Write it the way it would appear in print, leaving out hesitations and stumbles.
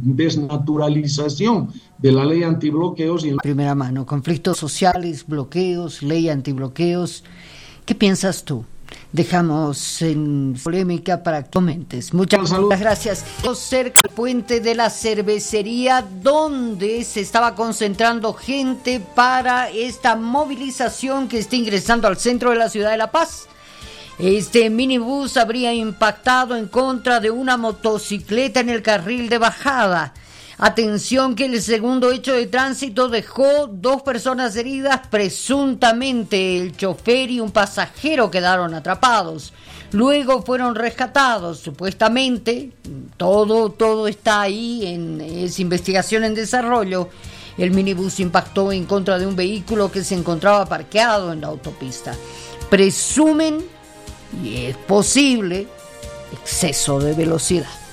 desnaturalización de la ley antibloqueos. Primera mano, conflictos sociales, bloqueos, ley antibloqueos. ¿Qué piensas tú? Dejamos en polémica para que comentes. Muchas gracias. Cerca del puente de la cervecería, donde se estaba concentrando gente para esta movilización que está ingresando al centro de la ciudad de La Paz. Este minibús habría impactado en contra de una motocicleta en el carril de bajada. Atención que el segundo hecho de tránsito dejó 2 personas heridas, presuntamente el chofer y un pasajero quedaron atrapados. Luego fueron rescatados, supuestamente, todo está ahí, es investigación en desarrollo. El minibús impactó en contra de un vehículo que se encontraba parqueado en la autopista. Presumen, y es posible, exceso de velocidad.